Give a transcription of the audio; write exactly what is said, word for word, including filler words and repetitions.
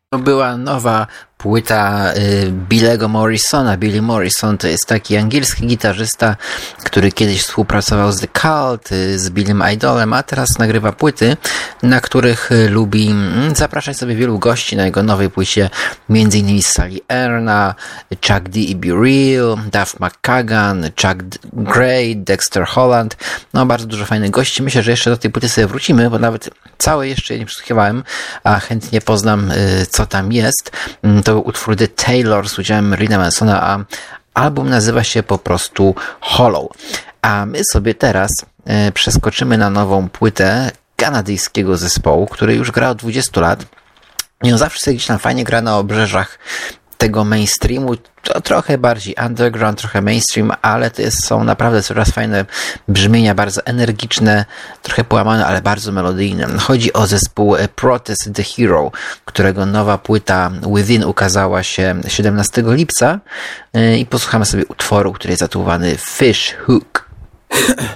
To była nowa płyta y, Billego Morrisona. Billy Morrison to jest taki angielski gitarzysta, który kiedyś współpracował z The Cult, y, z Billym Idolem, a teraz nagrywa płyty, na których y, lubi y, zapraszać sobie wielu gości na jego nowej płycie, między innymi Sally Erna, Chuck D i Be Real, Duff McKagan, Chuck Gray, Dexter Holland. No, bardzo dużo fajnych gości. Myślę, że jeszcze do tej płyty sobie wrócimy, bo nawet całe jeszcze jej nie przesłuchiwałem, a chętnie poznam, y, co tam jest. To był utwór The Taylor z udziałem Marylina Mansona, a album nazywa się po prostu Hollow. A my sobie teraz y, przeskoczymy na nową płytę kanadyjskiego zespołu, który już gra od dwudziestu lat. I on zawsze sobie gdzieś tam fajnie gra na obrzeżach tego mainstreamu, to trochę bardziej underground, trochę mainstream, ale to jest, są naprawdę coraz fajne brzmienia, bardzo energiczne, trochę połamane, ale bardzo melodyjne. Chodzi o zespół Protest the Hero, którego nowa płyta Within ukazała się siedemnastego lipca i posłuchamy sobie utworu, który jest zatytułowany Fish Hook.